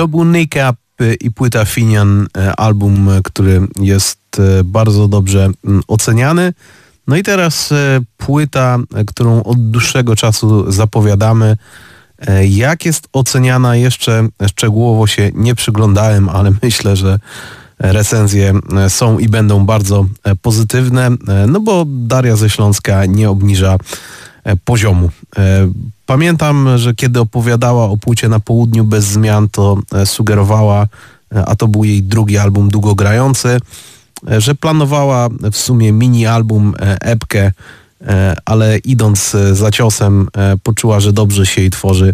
To był Nake Up i płyta Finian, album, który jest bardzo dobrze oceniany. No i teraz płyta, którą od dłuższego czasu zapowiadamy. Jak jest oceniana, jeszcze szczegółowo się nie przyglądałem, ale myślę, że recenzje są i będą bardzo pozytywne, no bo Daria ze Śląska nie obniża poziomu. Pamiętam, że kiedy opowiadała o płycie Na Południu bez zmian, to sugerowała, a to był jej drugi album długogrający, że planowała w sumie mini album, epkę, ale idąc za ciosem poczuła, że dobrze się jej tworzy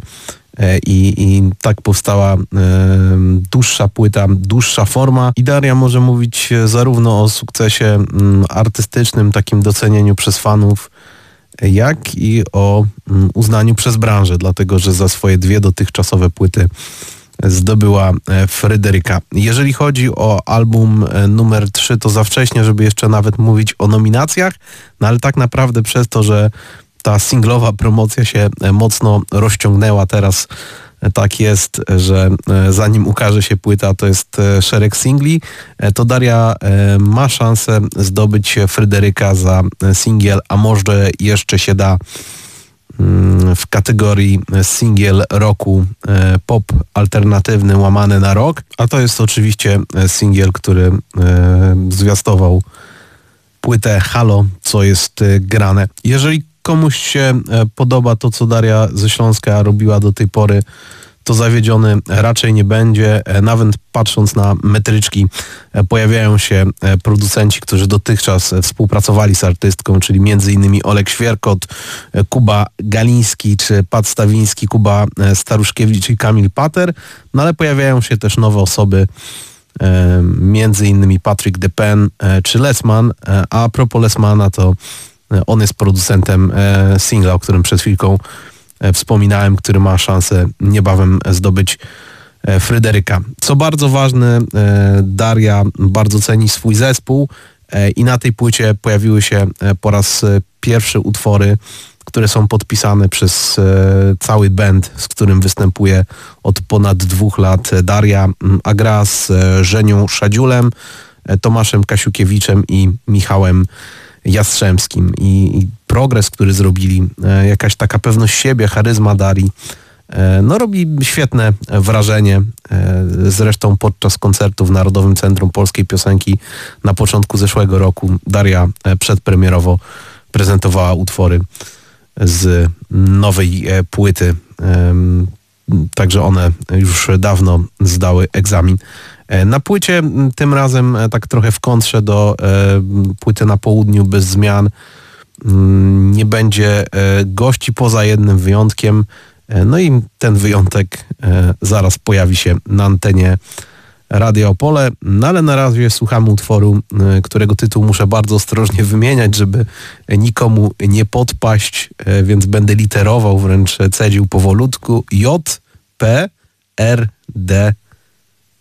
i tak powstała dłuższa płyta, dłuższa forma. I Daria może mówić zarówno o sukcesie artystycznym, takim docenieniu przez fanów, jak i o uznaniu przez branżę, dlatego że za swoje dwie dotychczasowe płyty zdobyła Fryderyka. Jeżeli chodzi o album numer 3, to za wcześnie, żeby jeszcze nawet mówić o nominacjach, no ale tak naprawdę przez to, że ta singlowa promocja się mocno rozciągnęła, teraz tak jest, że zanim ukaże się płyta, to jest szereg singli, to Daria ma szansę zdobyć Fryderyka za singiel A może jeszcze się da w kategorii singiel roku pop alternatywny łamany na rock, a to jest oczywiście singiel, który zwiastował płytę Halo, co jest grane. Jeżeli komuś się podoba to, co Daria ze Śląska robiła do tej pory, to zawiedziony raczej nie będzie. Nawet patrząc na metryczki, pojawiają się producenci, którzy dotychczas współpracowali z artystką, czyli m.in. Olek Świerkot, Kuba Galiński, czy Pat Stawiński, Kuba Staruszkiewicz i Kamil Pater. No ale pojawiają się też nowe osoby, m.in. Patrick DePen czy Lesman. A propos Lesmana, to on jest producentem singla, o którym przed chwilką wspominałem, który ma szansę niebawem zdobyć Fryderyka. Co bardzo ważne, Daria bardzo ceni swój zespół i na tej płycie pojawiły się po raz pierwszy utwory, które są podpisane przez cały band, z którym występuje od ponad 2 lat Daria, a gra z Żenią Szadziulem, Tomaszem Kasiukiewiczem i Michałem Jastrzębskim. I progres, który zrobili, jakaś taka pewność siebie, charyzma Darii, no robi świetne wrażenie. Zresztą podczas koncertu w Narodowym Centrum Polskiej Piosenki na początku zeszłego roku Daria przedpremierowo prezentowała utwory z nowej płyty. Także one już dawno zdały egzamin. Na płycie tym razem tak trochę w kontrze do płyty Na Południu bez zmian nie będzie gości poza jednym wyjątkiem. No i ten wyjątek zaraz pojawi się na antenie Radia Opole. No ale na razie słuchamy utworu, którego tytuł muszę bardzo ostrożnie wymieniać, żeby nikomu nie podpaść, więc będę literował, wręcz cedził powolutku. J, P, R, D,